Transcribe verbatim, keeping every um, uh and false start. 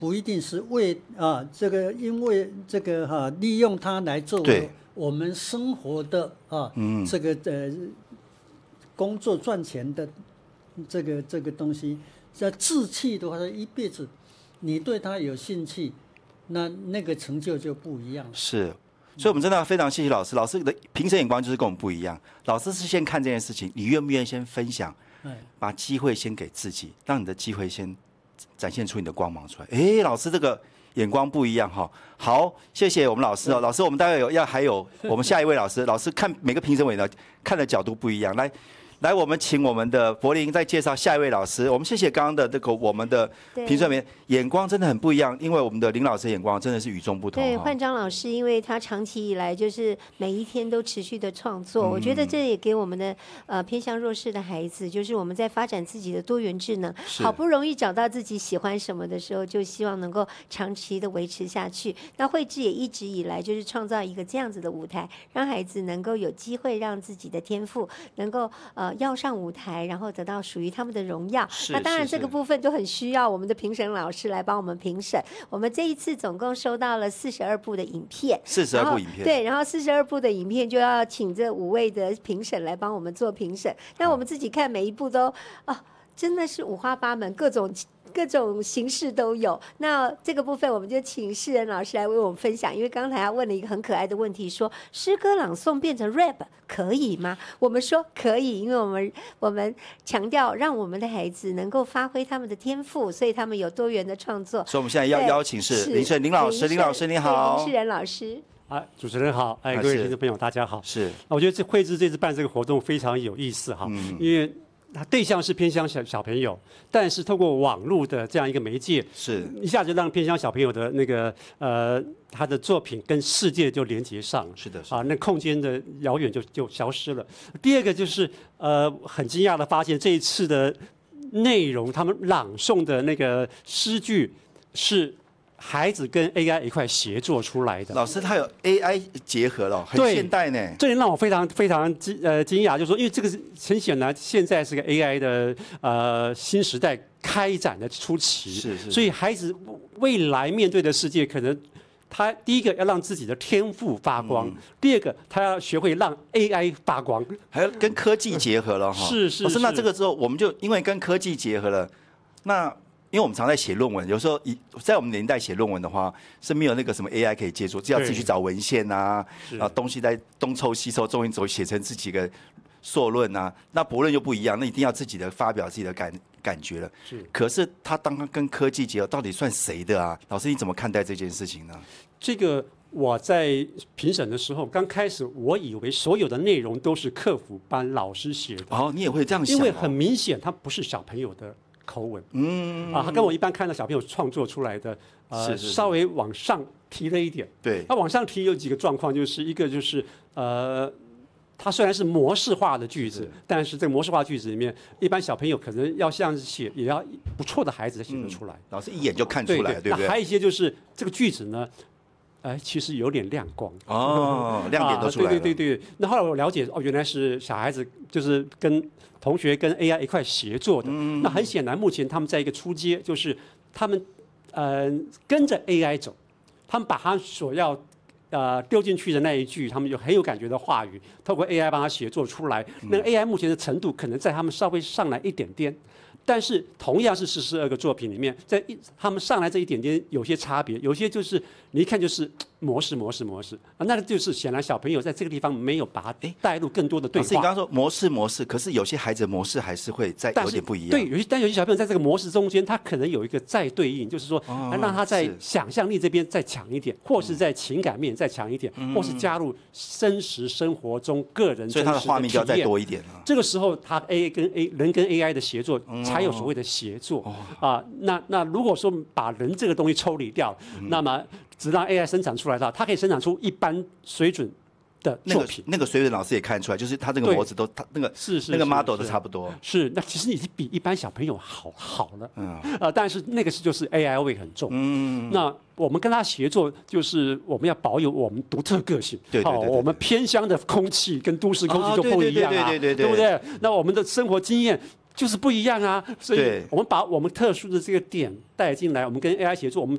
不一定是为啊这个，因为这个哈、啊、利用它来作为我们生活的啊、嗯、这个呃工作赚钱的这个这个东西。在志气的话，一辈子你对它有兴趣，那那个成就就不一样。 是。所以，我们真的非常谢谢老师。老师的评审眼光就是跟我们不一样。老师是先看这件事情，你愿不愿意先分享，把机会先给自己，让你的机会先展现出你的光芒出来。哎，老师这个眼光不一样哈。好，谢谢我们老师哦。老师，我们待会有要还有我们下一位老师，老师看每个评审委的看的角度不一样。来。来，我们请我们的柏霖再介绍下一位老师。我们谢谢刚刚的这个我们的评审员，眼光真的很不一样，因为我们的林老师眼光真的是与众不同。 对，焕章老师，因为他长期以来就是每一天都持续的创作，嗯、我觉得这也给我们的呃偏向弱势的孩子，就是我们在发展自己的多元智能，好不容易找到自己喜欢什么的时候，就希望能够长期的维持下去。那慧智也一直以来就是创造一个这样子的舞台，让孩子能够有机会让自己的天赋能够呃。要上舞台，然后得到属于他们的荣耀。那当然，这个部分都很需要我们的评审老师来帮我们评审。我们这一次总共收到了四十二部的影片， 四十二部影片， 对，然后四十二部的影片就要请这五位的评审来帮我们做评审。那我们自己看每一部都啊，真的是五花八门，各种。各种形式都有。那这个部分我们就请世仁老师来为我们分享，因为刚才他问了一个很可爱的问题，说诗歌朗诵变成 rap 可以吗？我们说可以，因为我们我们强调让我们的孩子能够发挥他们的天赋，所以他们有多元的创作。 所以我们现在要邀请是林世林老师，林老师你好， 林世仁老师。 啊，主持人好，哎，各位听众朋友大家好。 是， 我觉得这慧智这次办这个活动非常有意思哈，嗯、因为。它对象是偏乡小小朋友，但是透过网络的这样一个媒介， 是一下就让偏乡小朋友的那个呃他的作品跟世界就连接上了。 是的， 是啊，那空间的遥远就就消失了。第二个就是呃很惊讶的发现，这一次的内容，他们朗诵的那个诗句是。孩子跟 A I 一块协作出来的。 老师，他有 A I 结合了，很现代呢。 这也让我非常非常惊呃惊讶，就是说，因为这个很显然现在是个 A I 的呃新时代开展的初期， 是是。 所以孩子未来面对的世界，可能他第一个要让自己的天赋发光，嗯、第二个他要学会让 A I 发光， 还要跟科技结合了哈。 是是。 老师，那这个之后，我们就因为跟科技结合了，那。因为我们常在写论文，有时候在我们年代写论文的话是没有那个什么 A I 可以接触，只要自己去找文献啊，啊东西在东凑西凑，终于走写成自己的硕论啊。那博论又不一样，那一定要自己的发表自己的感感觉了。 是。 可是他当他跟科技结合，到底算谁的啊？老师你怎么看待这件事情呢？ 这个我在评审的时候，刚开始我以为所有的内容都是课辅班老师写的。 哦，你也会这样想、哦？ 因为很明显，它不是小朋友的。口吻，嗯啊，他跟我一般看到小朋友创作出来的，呃， 是是是稍微往上提了一点。 对， 他往上提有几个状况，就是一个就是呃，它虽然是模式化的句子，但是这个模式化句子里面，一般小朋友可能要像写，也要不错的孩子才写得出来。嗯、 老师一眼就看出来， 对, 对, 对不对？ 那还有一些就是这个句子呢。哎，其实有点亮光哦，亮点都出来了。 啊、对对对对。那后来我了解，哦，原来是小孩子就是跟同学跟 A I 一块协作的。嗯、那很显然，目前他们在一个初阶，就是他们呃跟着 A I 走，他们把他所要呃丢进去的那一句，他们有很有感觉的话语，透过 A I 帮他协作出来。那个 A I 目前的程度可能在他们稍微上来一点点。但是同样是四十二个作品里面，在一他们上来这一点点有些差别，有些就是你一看就是模式模式模式啊，那就是显然小朋友在这个地方没有把它带入更多的对话。 老师，你刚刚说模式模式，可是有些孩子的模式还是会再有点不一样。 对，有些但有些小朋友在这个模式中间，他可能有一个再对应，就是说、哦、让他在想象力这边再强一点，或是在情感面再强一点，嗯、或是加入真实生活中个人真实的体验， 所以他的画面就要再多一点了。 这个时候，他 A 跟 A 人跟 A I 的协作。嗯才有所谓的协作啊、呃，那那如果说把人这个东西抽离掉，嗯、那么只让 A I 生产出来的，它可以生产出一般水准的作品。 那个、那个水准老师也看出来，就是他这个模子都，他那个是是那个 model 都差不多。 是，那其实已经比一般小朋友好好了。嗯啊、呃，但是那个是就是 A I 味很重。嗯，那我们跟他协作，就是我们要保有我们独特个性。 对对 对, 对, 对, 对、哦， 我们偏乡的空气跟都市空气就不一样啊， 对对对对对对， 对不对？那我们的生活经验。就是不一样啊，所以我们把我们特殊的这个点带进来，我们跟 A I 协作，我们